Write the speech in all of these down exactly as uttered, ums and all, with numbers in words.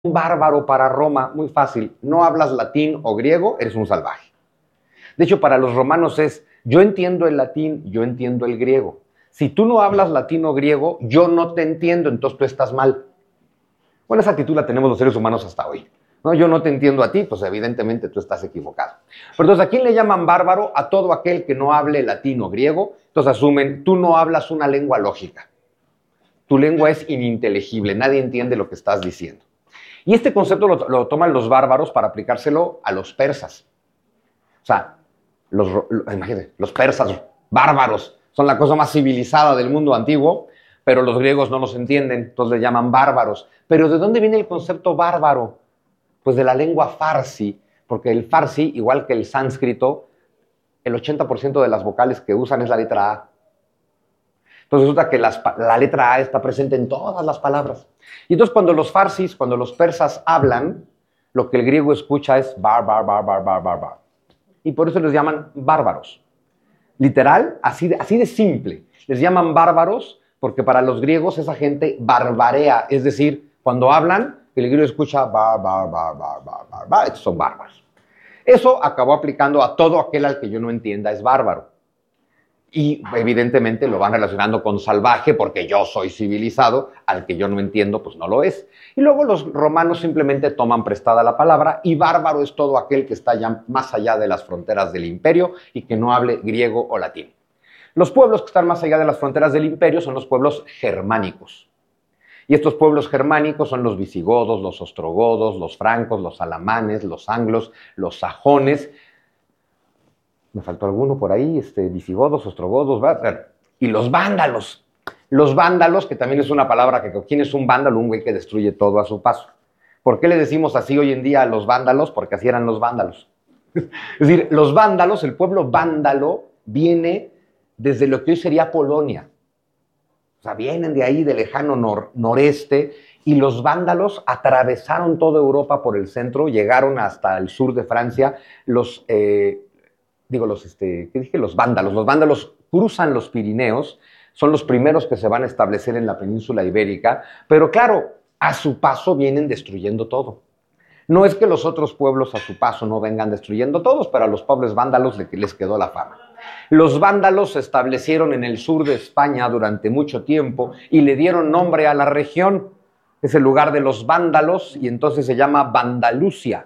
un bárbaro para Roma? Muy fácil. No hablas latín o griego, eres un salvaje. De hecho, para los romanos es, yo entiendo el latín, yo entiendo el griego. Si tú no hablas latín o griego, yo no te entiendo, entonces tú estás mal. Bueno, esa actitud la tenemos los seres humanos hasta hoy. No, yo no te entiendo a ti, pues evidentemente tú estás equivocado. Pero entonces, ¿a quién le llaman bárbaro? A todo aquel que no hable latín o griego. Entonces asumen, tú no hablas una lengua lógica. Tu lengua es ininteligible, nadie entiende lo que estás diciendo. Y este concepto lo, lo toman los bárbaros para aplicárselo a los persas. O sea, los, imagínate, los persas bárbaros son la cosa más civilizada del mundo antiguo, pero los griegos no los entienden, entonces le llaman bárbaros. Pero ¿de dónde viene el concepto bárbaro? Pues de la lengua farsi, porque el farsi, igual que el sánscrito, el ochenta por ciento de las vocales que usan es la letra A. Entonces resulta que las, la letra A está presente en todas las palabras. Y entonces cuando los farsis, cuando los persas hablan, lo que el griego escucha es bar, bar, bar, bar, bar, bar, bar. Y por eso les llaman bárbaros. Literal, así de, así de simple. Les llaman bárbaros porque para los griegos esa gente barbarea, es decir, cuando hablan, el griego escucha bar, bar, bar, bar, bar, bar, bar, estos son bárbaros. Eso acabó aplicando a todo aquel al que yo no entienda es bárbaro. Y evidentemente lo van relacionando con salvaje porque yo soy civilizado, al que yo no entiendo pues no lo es. Y luego los romanos simplemente toman prestada la palabra y bárbaro es todo aquel que está ya más allá de las fronteras del imperio y que no hable griego o latín. Los pueblos que están más allá de las fronteras del imperio son los pueblos germánicos. Y estos pueblos germánicos son los visigodos, los ostrogodos, los francos, los alamanes, los anglos, los sajones. Me faltó alguno por ahí, este, visigodos, ostrogodos, ¿verdad? Y los vándalos. Los vándalos, que también es una palabra que, ¿quién es un vándalo? Un güey que destruye todo a su paso. ¿Por qué le decimos así hoy en día a los vándalos? Porque así eran los vándalos. Es decir, los vándalos, el pueblo vándalo, viene desde lo que hoy sería Polonia. O sea, vienen de ahí, del lejano nor noreste, y los vándalos atravesaron toda Europa por el centro, llegaron hasta el sur de Francia, los... Eh, digo, los, este, ¿qué dije? Los vándalos. Los vándalos cruzan los Pirineos, son los primeros que se van a establecer en la península ibérica, pero claro, a su paso vienen destruyendo todo. No es que los otros pueblos a su paso no vengan destruyendo todos, pero a los pobres vándalos les quedó la fama. Los vándalos se establecieron en el sur de España durante mucho tiempo y le dieron nombre a la región. Es el lugar de los vándalos y entonces se llama Vandalusia.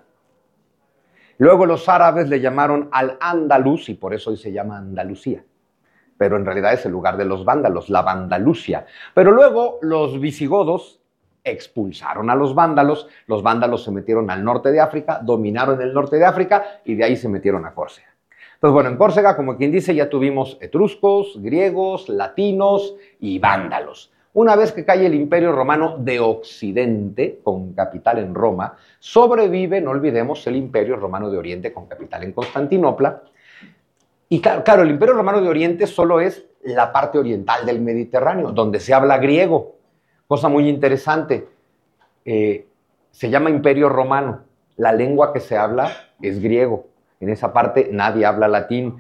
Luego los árabes le llamaron Al-Ándalus y por eso hoy se llama Andalucía. Pero en realidad es el lugar de los vándalos, la Vandalusia. Pero luego los visigodos expulsaron a los vándalos, los vándalos se metieron al norte de África, dominaron el norte de África y de ahí se metieron a Córcega. Entonces, bueno, en Córcega, como quien dice, ya tuvimos etruscos, griegos, latinos y vándalos. Una vez que cae el Imperio Romano de Occidente, con capital en Roma, sobrevive, no olvidemos, el Imperio Romano de Oriente, con capital en Constantinopla. Y claro, claro, el Imperio Romano de Oriente solo es la parte oriental del Mediterráneo, donde se habla griego. Cosa muy interesante, eh, se llama Imperio Romano. La lengua que se habla es griego. En esa parte nadie habla latín.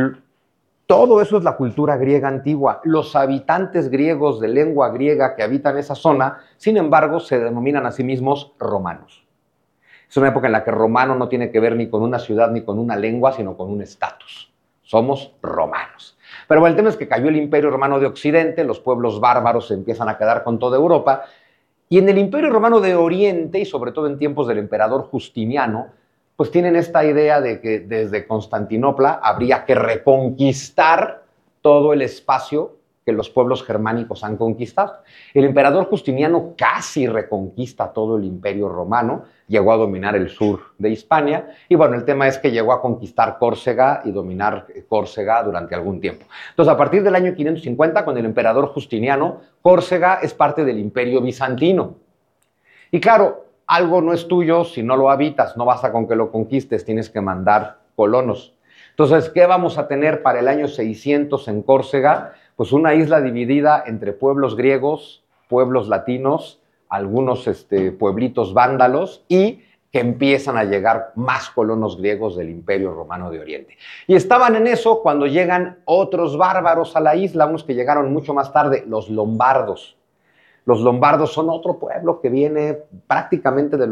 Todo eso es la cultura griega antigua. Los habitantes griegos de lengua griega que habitan esa zona, sin embargo, se denominan a sí mismos romanos. Es una época en la que romano no tiene que ver ni con una ciudad ni con una lengua, sino con un estatus. Somos romanos. Pero bueno, el tema es que cayó el Imperio Romano de Occidente, los pueblos bárbaros se empiezan a quedar con toda Europa, y en el Imperio Romano de Oriente, y sobre todo en tiempos del emperador Justiniano, pues tienen esta idea de que desde Constantinopla habría que reconquistar todo el espacio que los pueblos germánicos han conquistado. El emperador Justiniano casi reconquista todo el Imperio Romano, llegó a dominar el sur de Hispania, y bueno, el tema es que llegó a conquistar Córcega y dominar Córcega durante algún tiempo. Entonces, a partir del año quinientos cincuenta, con el emperador Justiniano, Córcega es parte del Imperio Bizantino. Y claro, algo no es tuyo si no lo habitas, no basta con que lo conquistes, tienes que mandar colonos. Entonces, ¿qué vamos a tener para el año seiscientos en Córcega? Pues una isla dividida entre pueblos griegos, pueblos latinos, algunos este, pueblitos vándalos y que empiezan a llegar más colonos griegos del Imperio Romano de Oriente. Y estaban en eso cuando llegan otros bárbaros a la isla, unos que llegaron mucho más tarde, los lombardos. Los lombardos son otro pueblo que viene prácticamente de